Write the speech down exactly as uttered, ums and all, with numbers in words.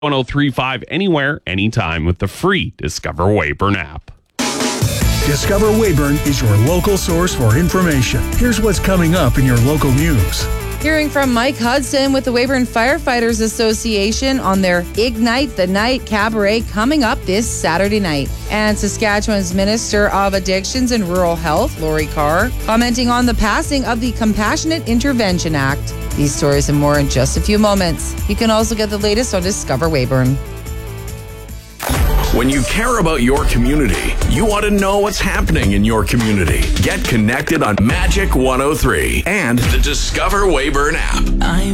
one oh three point five anywhere, anytime with the free Discover Weyburn app. Discover Weyburn is your local source for information. Here's what's coming up in your local news. Hearing from Mike Hudson with the Weyburn Firefighters Association on their Ignite the Night Cabaret coming up this Saturday night. And Saskatchewan's Minister of Addictions and Rural Health, Lori Carr, commenting on the passing of the Compassionate Intervention Act. These stories and more in just a few moments. You can also get the latest on Discover Weyburn. When you care about your community, you want to know what's happening in your community. Get connected on Magic one oh three and the Discover Weyburn app.